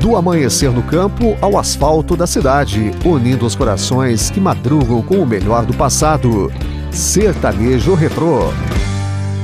Do amanhecer no campo ao asfalto da cidade, unindo os corações que madrugam com o melhor do passado. Sertanejo Retrô.